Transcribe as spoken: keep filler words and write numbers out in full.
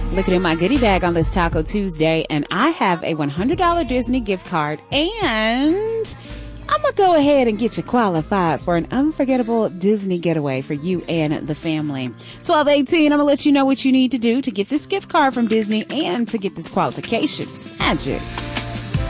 Looking at my goodie bag on this Taco Tuesday, and I have a one hundred dollars Disney gift card, and I'm going to go ahead and get you qualified for an unforgettable Disney getaway for you and the family. twelve eighteen, I'm going to let you know what you need to do to get this gift card from Disney and to get this qualifications. Magic.